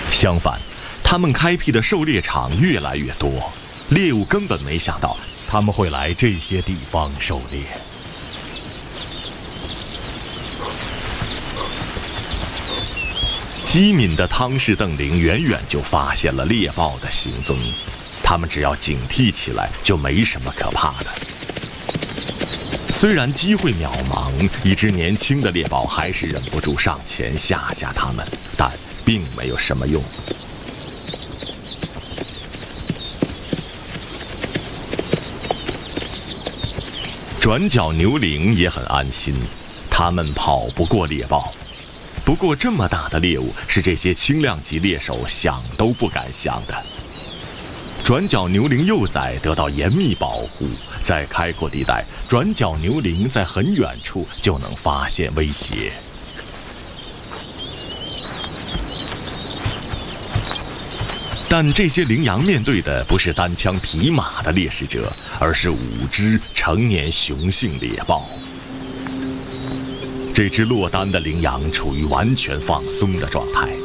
相反，他们开辟的狩猎场越来越多，猎物根本没想到他们会来这些地方狩猎。机敏的汤氏邓羚远远就发现了猎豹的行踪，他们只要警惕起来，就没什么可怕的。虽然机会渺茫，一只年轻的猎豹还是忍不住上前吓吓他们，但并没有什么用。转角牛羚也很安心，它们跑不过猎豹。不过这么大的猎物是这些轻量级猎手想都不敢想的。转角牛羚幼崽得到严密保护，在开阔地带，转角牛羚在很远处就能发现威胁。但这些羚羊面对的不是单枪匹马的猎食者，而是5只成年雄性猎豹。这只落单的羚羊处于完全放松的状态，